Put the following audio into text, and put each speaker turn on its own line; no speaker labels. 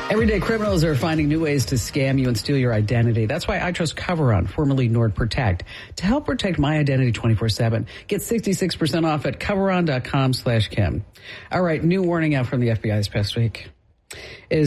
Everyday criminals are finding new ways to scam you and steal your identity. That's why I trust Coveron, formerly NordProtect, to help protect my identity 24/7. Get 66% off at Coveron.com/Kim. All right, new warning out from the FBI this past week is